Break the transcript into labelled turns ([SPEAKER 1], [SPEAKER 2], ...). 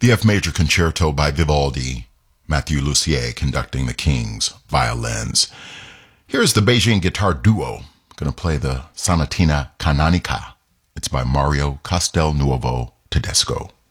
[SPEAKER 1] The F Major Concerto by Vivaldi, Mathieu Lussier conducting the King's violins. Here's the Beijing Guitar Duo, going to play the Sonatina Canonica. It's by Mario Castelnuovo Tedesco.